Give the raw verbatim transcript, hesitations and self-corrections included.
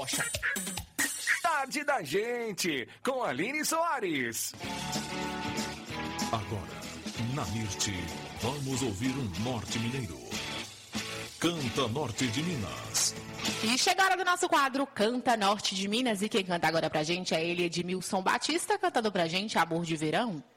rocha. Tarde da Gente, com Aline Soares. Agora, na Mirte, vamos ouvir um norte mineiro. Canta Norte de Minas. E chegou a hora do nosso quadro Canta Norte de Minas. E quem canta agora pra gente é ele, Edmilson Batista, cantando pra gente Amor de Verão.